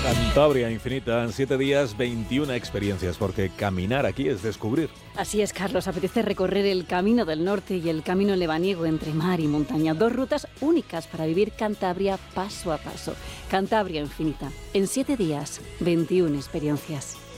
Cantabria Infinita, en 7 días, 21 experiencias, porque caminar aquí es descubrir. Así es, Carlos, apetece recorrer el Camino del Norte y el Camino Lebaniego entre mar y montaña, 2 rutas únicas para vivir Cantabria paso a paso. Cantabria Infinita, en 7 días, 21 experiencias.